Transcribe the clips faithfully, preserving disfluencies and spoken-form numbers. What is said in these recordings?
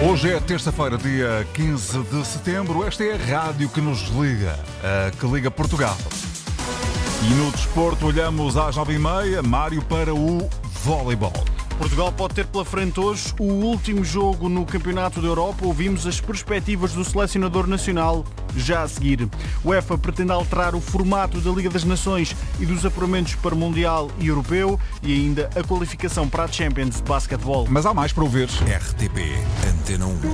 Hoje é terça-feira, dia quinze de setembro. Esta é a rádio que nos liga, a que liga Portugal. E no desporto olhamos às nove e meia, Mário, para o voleibol. Portugal pode ter pela frente hoje o último jogo no Campeonato da Europa. Ouvimos as perspectivas do selecionador nacional já a seguir. O UEFA pretende alterar o formato da Liga das Nações e dos apuramentos para Mundial e Europeu e ainda a qualificação para a Champions de basquetebol. Mas há mais para ouvir. R T P Antena um.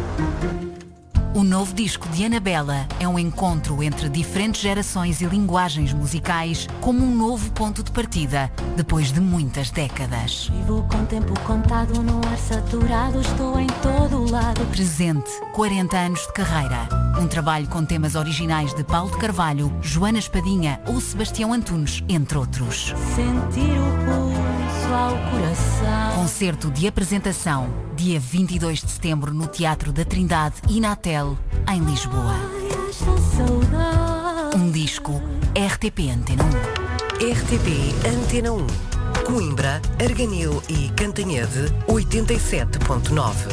O novo disco de Anabela é um encontro entre diferentes gerações e linguagens musicais, como um novo ponto de partida, depois de muitas décadas. Vivo com tempo contado, no ar saturado, estou em todo o lado. Presente, quarenta anos de carreira. Um trabalho com temas originais de Paulo de Carvalho, Joana Espadinha ou Sebastião Antunes, entre outros. Sentir o pulso ao coração. Concerto de apresentação, dia vinte e dois de setembro no Teatro da Trindade e na Tel, em Lisboa. Ai, esta saudade. Um disco R T P Antena um. R T P Antena um. Coimbra, Arganil e Cantanhede, oitenta e sete ponto nove.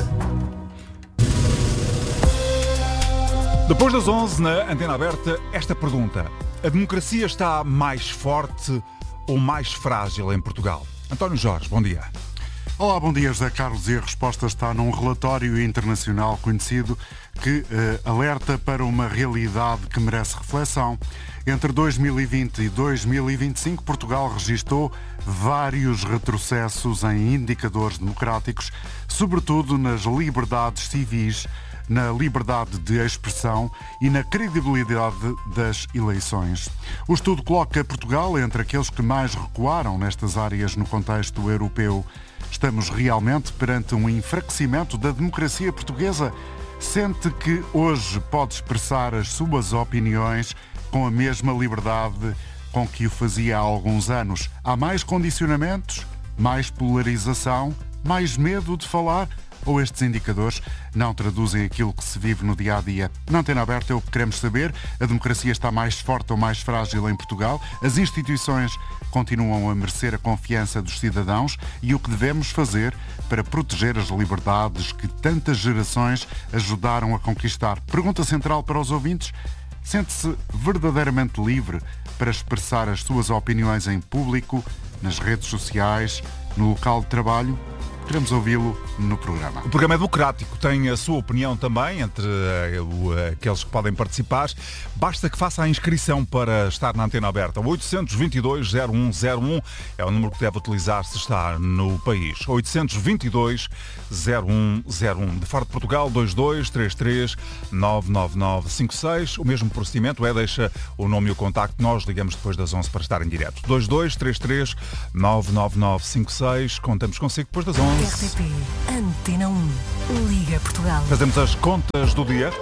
Depois das onze, na Antena Aberta, esta pergunta. A democracia está mais forte ou mais frágil em Portugal? António Jorge, bom dia. Olá, bom dia, José Carlos. E a resposta está num relatório internacional conhecido que eh, alerta para uma realidade que merece reflexão. Entre dois mil e vinte e dois mil e vinte e cinco, Portugal registou vários retrocessos em indicadores democráticos, sobretudo nas liberdades civis, na liberdade de expressão e na credibilidade das eleições. O estudo coloca Portugal entre aqueles que mais recuaram nestas áreas no contexto europeu. Estamos realmente perante um enfraquecimento da democracia portuguesa? Sente que hoje pode expressar as suas opiniões com a mesma liberdade com que o fazia há alguns anos? Há mais condicionamentos? Mais polarização? Mais medo de falar? Ou estes indicadores não traduzem aquilo que se vive no dia-a-dia? Na Antena Aberta é o que queremos saber. A democracia está mais forte ou mais frágil em Portugal? As instituições continuam a merecer a confiança dos cidadãos? E o que devemos fazer para proteger as liberdades que tantas gerações ajudaram a conquistar? Pergunta central para os ouvintes. Sente-se verdadeiramente livre para expressar as suas opiniões em público, nas redes sociais, no local de trabalho? Queremos ouvi-lo no programa. O programa é democrático, tem a sua opinião também entre uh, uh, aqueles que podem participar. Basta que faça a inscrição para estar na Antena Aberta. oitocentos e vinte e dois, zero um zero um é o número que deve utilizar se está no país. oitocentos e vinte e dois, zero um zero um. De fora de Portugal, dois dois três três nove nove nove cinco seis. O mesmo procedimento é, deixa o nome e o contacto. Nós ligamos depois das onze para estar em direto. dois dois três três nove nove nove cinco seis. Contamos consigo depois das onze. R T P Antena um. Liga Portugal. Fazemos as contas do dia.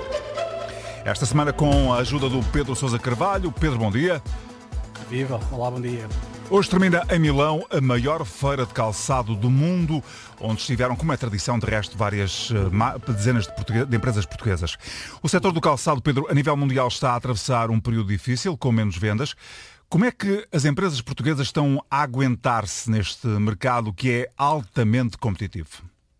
Esta semana com a ajuda do Pedro Sousa Carvalho. Pedro, bom dia. Viva, olá, bom dia. Hoje termina em Milão a maior feira de calçado do mundo, onde estiveram, como é tradição, de resto, várias uh, dezenas de, portugue- de empresas portuguesas. O setor do calçado, Pedro, a nível mundial está a atravessar um período difícil, com menos vendas. Como é que as empresas portuguesas estão a aguentar-se neste mercado que é altamente competitivo?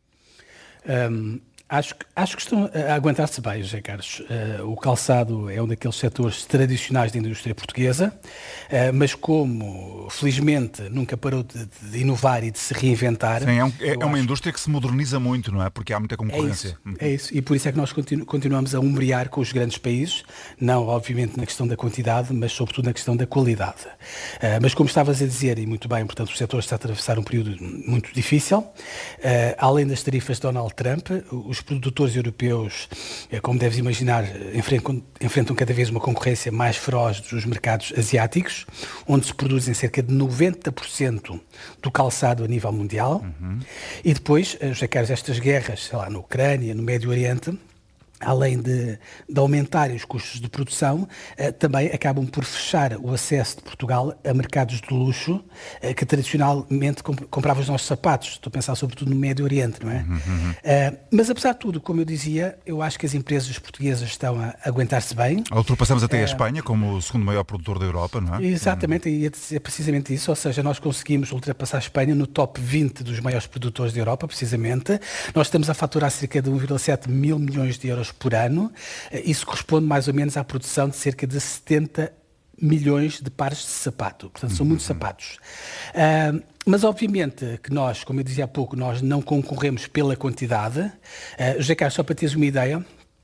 Um, acho, que, acho que estão a aguentar-se bem, José Carlos. Uh, o calçado é um daqueles setores tradicionais da indústria portuguesa, uh, mas como, felizmente, nunca parou de, de inovar e de se reinventar... Sim, é, um, é, é uma indústria que se moderniza muito, não é? Porque há muita concorrência. É isso, é isso. E por isso é que nós continu, continuamos a umbrear com os grandes países, não, obviamente, na questão da quantidade, mas sobretudo na questão da qualidade. Uh, mas como estavas a dizer, e muito bem, portanto, o setor está a atravessar um período muito difícil. Uh, além das tarifas de Donald Trump, os produtores europeus, como deves imaginar, enfrentam, enfrentam cada vez uma concorrência mais feroz dos mercados asiáticos, onde se produzem cerca de noventa por cento do calçado a nível mundial. Uhum. E depois, José Carlos, estas guerras, sei lá, na Ucrânia, no Médio Oriente, além de, de aumentarem os custos de produção, eh, também acabam por fechar o acesso de Portugal a mercados de luxo eh, que tradicionalmente comp- compravam os nossos sapatos. Estou a pensar sobretudo no Médio Oriente, não é? Uhum, uhum. Eh, mas apesar de tudo, como eu dizia, eu acho que as empresas portuguesas estão a aguentar-se bem. Ultrapassamos até a Espanha como o segundo maior produtor da Europa, não é? Exatamente, e é precisamente isso, ou seja, nós conseguimos ultrapassar a Espanha no top vinte dos maiores produtores da Europa, precisamente. Nós estamos a faturar cerca de um vírgula sete mil milhões de euros por ano. Isso corresponde mais ou menos à produção de cerca de setenta milhões de pares de sapato. Portanto, são muitos sapatos. Uh, mas, obviamente, que nós, como eu dizia há pouco, nós não concorremos pela quantidade. Uh, José Carlos, só para teres uma ideia,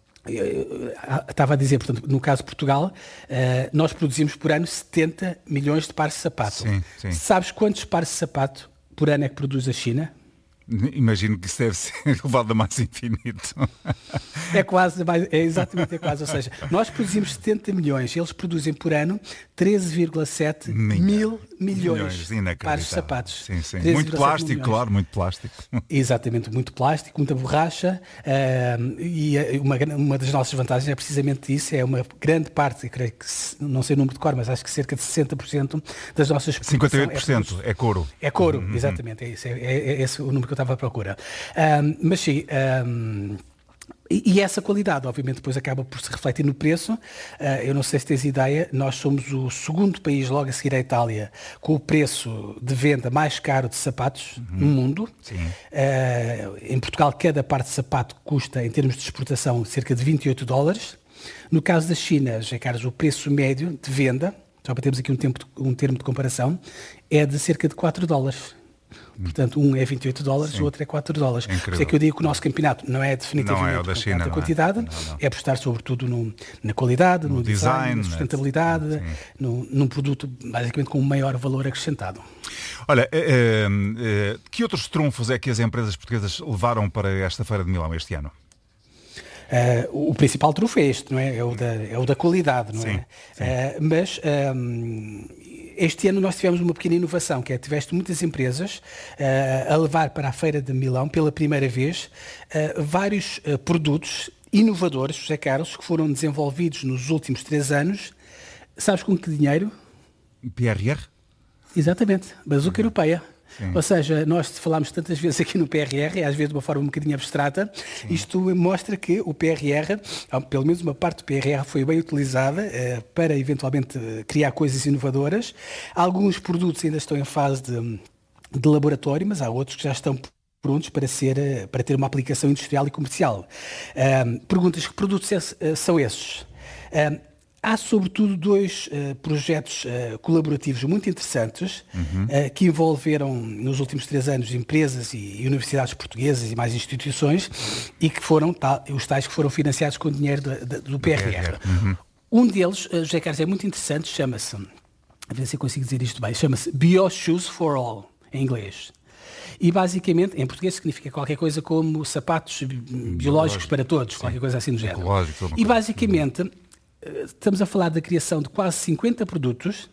eu estava a dizer, portanto, no caso de Portugal, uh, nós produzimos por ano setenta milhões de pares de sapato. Sim, sim. Sabes quantos pares de sapato por ano é que produz a China? Imagino que isso deve ser elevado a mais infinito. É quase, é exatamente, é quase. Ou seja, nós produzimos setenta milhões, eles produzem por ano treze vírgula sete mil milhões de pares de sapatos. Sim, sim. Muito plástico, milhões. Claro, muito plástico. Exatamente, muito plástico, muita borracha. Uh, e uma, uma das nossas vantagens é precisamente isso, é uma grande parte, eu creio que, não sei o número de cor, mas acho que cerca de sessenta por cento das nossas cinquenta e oito por cento é, é couro. É couro, uhum. Exatamente, é isso. É, é, é esse o número que eu estava à procura. Um, mas sim, um, e, e essa qualidade, obviamente, depois acaba por se refletir no preço. Uh, eu não sei se tens ideia, nós somos o segundo país, logo a seguir à Itália, com o preço de venda mais caro de sapatos uhum. no mundo. Sim. Uh, em Portugal, cada parte de sapato custa, em termos de exportação, cerca de vinte e oito dólares. No caso da China, já Carlos, o preço médio de venda, só para termos aqui um, tempo de, um termo de comparação, é de cerca de quatro dólares. Portanto, um é vinte e oito dólares, Sim. o outro é quatro dólares. É Por isso é que eu digo que o nosso campeonato não é definitivamente não é o da China, a quantidade, não é? Não, não. É apostar sobretudo no, na qualidade, no, no design, design, na sustentabilidade, no, num produto basicamente com um maior valor acrescentado. Olha, eh, eh, que outros trunfos é que as empresas portuguesas levaram para esta Feira de Milão este ano? Uh, o principal trunfo é este, não é? É o da, é o da qualidade, não sim, é? Sim. Uh, mas um, este ano nós tivemos uma pequena inovação, que é tiveste muitas empresas uh, a levar para a Feira de Milão, pela primeira vez, uh, vários uh, produtos inovadores, José Carlos, que foram desenvolvidos nos últimos três anos. Sabes com que dinheiro? P R R? Exatamente, bazuca uhum. europeia. Sim. Ou seja, nós falámos tantas vezes aqui no P R R, às vezes de uma forma um bocadinho abstrata, Sim. isto mostra que o P R R, pelo menos uma parte do P R R foi bem utilizada eh, para eventualmente criar coisas inovadoras. Alguns produtos ainda estão em fase de, de laboratório, mas há outros que já estão prontos para, ser, para ter uma aplicação industrial e comercial. Um, perguntas, que produtos é, são esses? Um, Há, sobretudo, dois uh, projetos uh, colaborativos muito interessantes uhum. uh, que envolveram, nos últimos três anos, empresas e, e universidades portuguesas e mais instituições e que foram tal, os tais que foram financiados com dinheiro de, de, do P R R. Uhum. Um deles, uh, José Carlos, é muito interessante, chama-se, a ver se eu consigo dizer isto bem, chama-se BioShoes for All, em inglês. E, basicamente, em português significa qualquer coisa como sapatos biológicos, biológicos para todos, Sim. qualquer coisa assim do género. Ecológico, e, basicamente... estamos a falar da criação de quase cinquenta produtos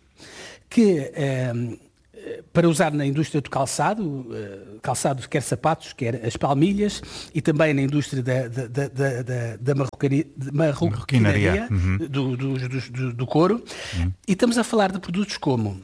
que, eh, para usar na indústria do calçado, eh, calçado quer sapatos, quer as palmilhas, e também na indústria da, da, da, da, da marroquinaria, marroquinaria uhum. do, do, do, do, do couro. Uhum. E estamos a falar de produtos como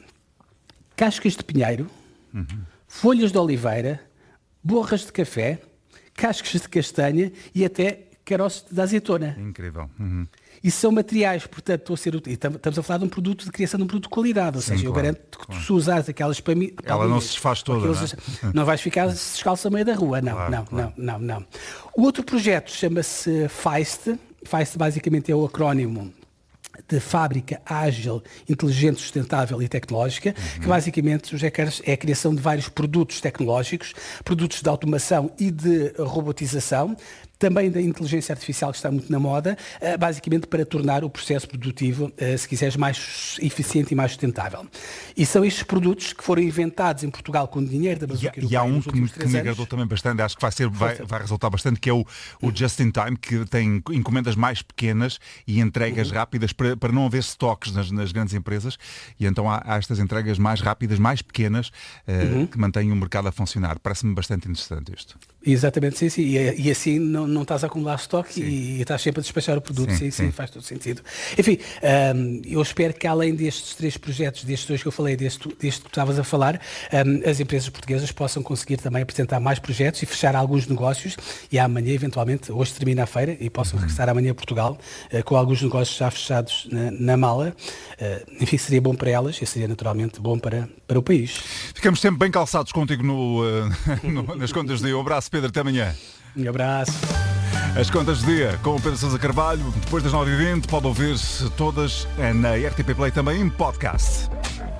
cascas de pinheiro, uhum. folhas de oliveira, borras de café, cascas de castanha e até caroços de azeitona. Incrível. Uhum. E são materiais, portanto, estão a ser, estamos a falar de um produto, de criação de um produto de qualidade, ou Sim, seja, claro, eu garanto que claro. se usares aquelas palmilhas... Ela não se desfaz toda, aqueles, não, é? Não vais ficar descalço a meio da rua, não, claro, não, claro. não, não, não. O outro projeto chama-se FAIST, FAIST basicamente é o acrónimo de Fábrica Ágil, Inteligente, Sustentável e Tecnológica, uhum. que basicamente, José Carlos, é a criação de vários produtos tecnológicos, produtos de automação e de robotização, também da inteligência artificial, que está muito na moda, basicamente para tornar o processo produtivo, se quiseres, mais eficiente e mais sustentável. E são estes produtos que foram inventados em Portugal com dinheiro da bazuca europeia. E há um que me, que me agradou também bastante, acho que vai, ser, vai, vai resultar bastante, que é o, o Just in Time, que tem encomendas mais pequenas e entregas uhum. rápidas para, para não haver stocks nas, nas grandes empresas, e então há, há estas entregas mais rápidas, mais pequenas, uh, uhum. que mantêm o mercado a funcionar. Parece-me bastante interessante isto. Exatamente, sim, sim. E, e assim não não, não estás a acumular estoque e, e estás sempre a despachar o produto. Sim, sim, sim, sim, faz todo sentido. Enfim, um, eu espero que além destes três projetos, destes dois que eu falei, deste, deste que tu estavas a falar, um, as empresas portuguesas possam conseguir também apresentar mais projetos e fechar alguns negócios e amanhã, eventualmente, hoje termina a feira e possam regressar amanhã a Portugal uh, com alguns negócios já fechados na, na mala. Uh, enfim, seria bom para elas e seria naturalmente bom para, para o país. Ficamos sempre bem calçados contigo no, uh, no, nas contas de dia. Um abraço, Pedro, até amanhã. Um abraço. As contas do dia com o Pedro Sousa Carvalho, depois das nove e vinte, pode ouvir todas na R T P Play também em podcast.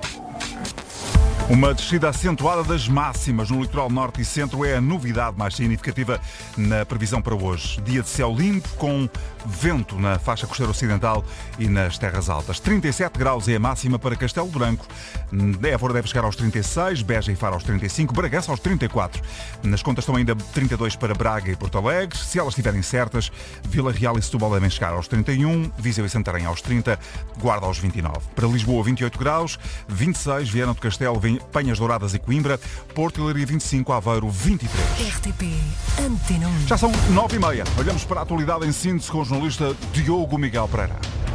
Uma descida acentuada das máximas no litoral norte e centro é a novidade mais significativa na previsão para hoje. Dia de céu limpo com vento na faixa costeira ocidental e nas terras altas. trinta e sete graus é a máxima para Castelo Branco. Évora deve chegar aos trinta e seis, Beja e Faro aos trinta e cinco, Bragança aos trinta e quatro. Nas contas estão ainda trinta e dois para Braga e Porto Alegre. Se elas estiverem certas, Vila Real e Setúbal devem chegar aos trinta e um, Viseu e Santarém aos trinta, Guarda aos vinte e nove. Para Lisboa, vinte e oito graus, vinte e seis, Viana do Castelo, Penhas Douradas e Coimbra, Porto e Leiria vinte e cinco, Aveiro vinte e três. R T P Antena um. Já são nove e meia. Olhamos para a atualidade em síntese com o jornalista Diogo Miguel Pereira.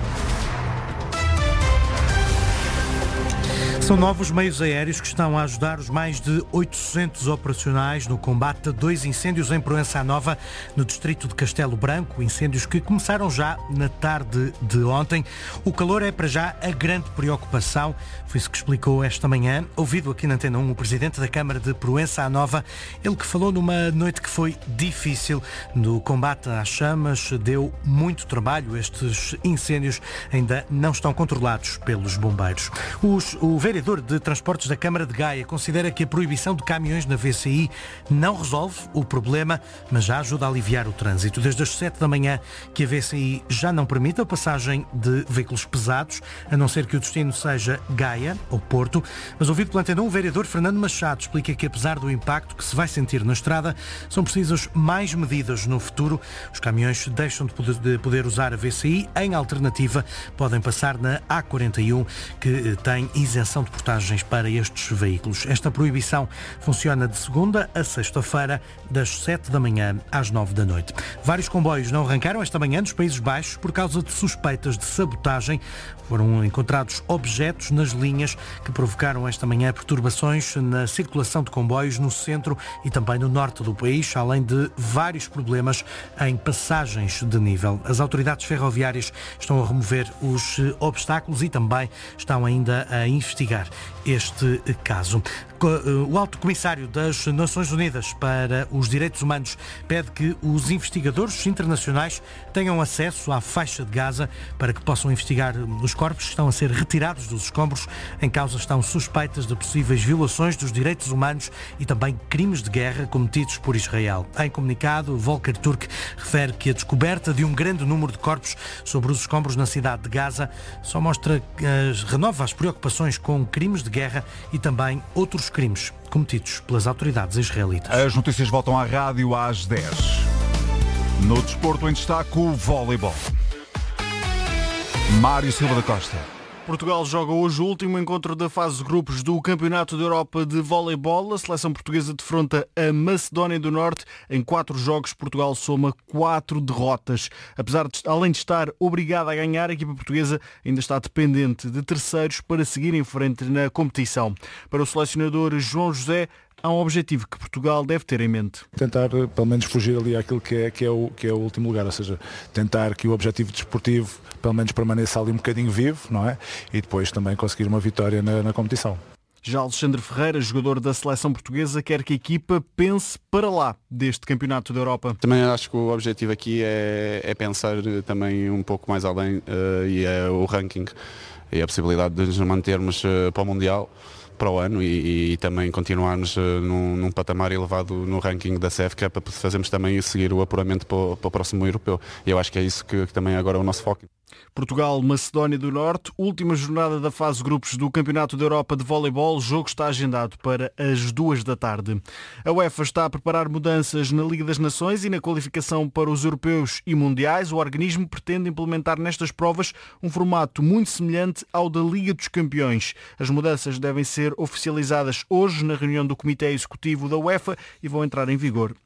São novos meios aéreos que estão a ajudar os mais de oitocentos operacionais no combate a dois incêndios em Proença Nova, no distrito de Castelo Branco, incêndios que começaram já na tarde de ontem. O calor é para já a grande preocupação, foi isso que explicou esta manhã, ouvido aqui na Antena um o presidente da Câmara de Proença Nova, ele que falou numa noite que foi difícil no combate às chamas, deu muito trabalho, estes incêndios ainda não estão controlados pelos bombeiros. Os, o O vereador de Transportes da Câmara de Gaia considera que a proibição de caminhões na V C I não resolve o problema, mas já ajuda a aliviar o trânsito. Desde as sete da manhã que a V C I já não permite a passagem de veículos pesados, a não ser que o destino seja Gaia ou Porto. Mas ouvido pela Antena um, o vereador Fernando Machado explica que apesar do impacto que se vai sentir na estrada, são precisas mais medidas no futuro. Os caminhões deixam de poder, de poder usar a V C I. Em alternativa, podem passar na A quarenta e um, que tem isenção de portagens para estes veículos. Esta proibição funciona de segunda a sexta-feira, das sete da manhã às nove da noite. Vários comboios não arrancaram esta manhã dos Países Baixos por causa de suspeitas de sabotagem. Foram encontrados objetos nas linhas que provocaram esta manhã perturbações na circulação de comboios no centro e também no norte do país, além de vários problemas em passagens de nível. As autoridades ferroviárias estão a remover os obstáculos e também estão ainda a investigar este caso. O Alto Comissário das Nações Unidas para os Direitos Humanos pede que os investigadores internacionais tenham acesso à faixa de Gaza para que possam investigar os corpos que estão a ser retirados dos escombros. Em causa estão suspeitas de possíveis violações dos direitos humanos e também crimes de guerra cometidos por Israel. Em comunicado, Volker Turk refere que a descoberta de um grande número de corpos sobre os escombros na cidade de Gaza só mostra, uh, renova as preocupações com crimes de guerra e também outros crimes cometidos pelas autoridades israelitas. As notícias voltam à rádio às dez. No desporto em destaque, o voleibol. Mário Silva da Costa. Portugal joga hoje o último encontro da fase de grupos do Campeonato da Europa de Voleibol. A seleção portuguesa defronta a Macedónia do Norte. Em quatro jogos, Portugal soma quatro derrotas. Apesar de, além de estar obrigada a ganhar, a equipa portuguesa ainda está dependente de terceiros para seguir em frente na competição. Para o selecionador João José, há um objetivo que Portugal deve ter em mente. Tentar, pelo menos, fugir ali àquilo que é, que é, o, que é o último lugar, ou seja, tentar que o objetivo desportivo, pelo menos, permaneça ali um bocadinho vivo, não é? E depois também conseguir uma vitória na, na competição. Já Alexandre Ferreira, jogador da seleção portuguesa, quer que a equipa pense para lá deste Campeonato da Europa. Também acho que o objetivo aqui é, é pensar também um pouco mais além uh, e é o ranking e a possibilidade de nos mantermos uh, para o Mundial, para o ano e, e também continuarmos uh, num, num patamar elevado no ranking da C E F, que é para fazermos também seguir o apuramento para o, para o próximo europeu. E eu acho que é isso que, que também agora é o nosso foco. Portugal, Macedónia do Norte, última jornada da fase de grupos do Campeonato da Europa de Voleibol. O jogo está agendado para as duas da tarde. A UEFA está a preparar mudanças na Liga das Nações e na qualificação para os europeus e mundiais. O organismo pretende implementar nestas provas um formato muito semelhante ao da Liga dos Campeões. As mudanças devem ser oficializadas hoje na reunião do Comitê Executivo da UEFA e vão entrar em vigor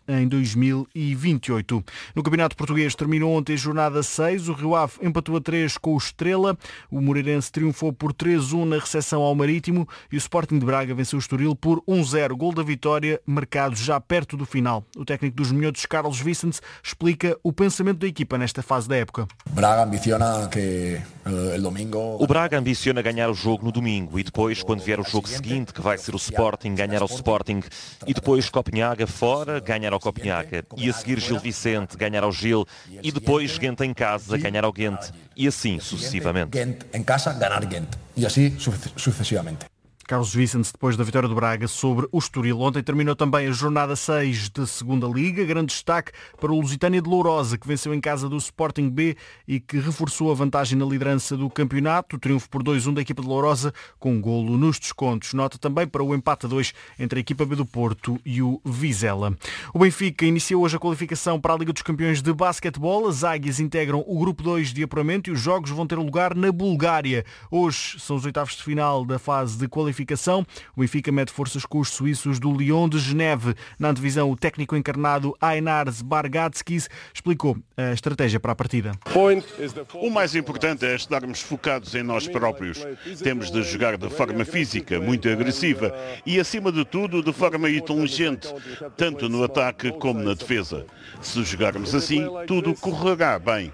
em dois mil e vinte e oito. No Campeonato Português terminou ontem a jornada seis. O Rio Ave empatou a três com o Estrela. O Moreirense triunfou por três a um na recepção ao Marítimo e o Sporting de Braga venceu o Estoril por um a zero. Gol da vitória marcado já perto do final. O técnico dos minhotos, Carlos Vicente, explica o pensamento da equipa nesta fase da época. Braga ambiciona que uh, domingo... O Braga ambiciona ganhar o jogo no domingo e depois, quando vier o jogo seguinte, que vai ser o Sporting, ganhar ao Sporting, e depois Copenhaga fora, ganhar ao Copenhaga, e a seguir Gil Vicente, ganhar ao Gil, e depois Ghent em casa, ganhar ao Ghent, e assim sucessivamente. Ghent em casa, ganhar Ghent, e assim sucessivamente. Carlos Vicente, depois da vitória do Braga sobre o Estoril. Ontem terminou também a jornada seis da segunda Liga. Grande destaque para o Lusitânia de Lourosa, que venceu em casa do Sporting B e que reforçou a vantagem na liderança do campeonato. O triunfo por dois a um da equipa de Lourosa, com um golo nos descontos. Nota também para o empate a dois entre a equipa B do Porto e o Vizela. O Benfica iniciou hoje a qualificação para a Liga dos Campeões de Basquetebol. As águias integram o grupo dois de apuramento e os jogos vão ter lugar na Bulgária. Hoje são os oitavos de final da fase de qualificação. O Benfica mete forças com os suíços do Lyon de Geneve. Na divisão, o técnico encarnado Ainars Bargatskis explicou a estratégia para a partida. O mais importante é estarmos focados em nós próprios. Temos de jogar de forma física, muito agressiva e, acima de tudo, de forma inteligente, tanto no ataque como na defesa. Se jogarmos assim, tudo correrá bem.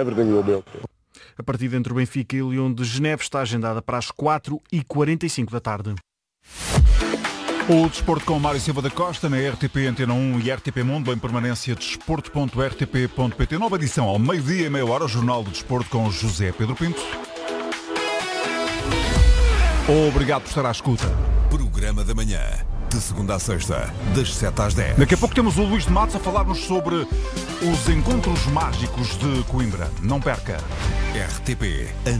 A partida entre o Benfica e o Lyon de Geneve está agendada para as quatro e quarenta e cinco da tarde. O desporto com Mário Silva da Costa na R T P Antena um e R T P Mundo em permanência desporto ponto r t p ponto p t. Nova edição ao meio-dia e meia hora, o Jornal do Desporto com José Pedro Pinto. Obrigado por estar à escuta. Programa da manhã, de segunda a sexta, das sete às dez. Daqui a pouco temos o Luís de Matos a falar-nos sobre os encontros mágicos de Coimbra. Não perca. R T P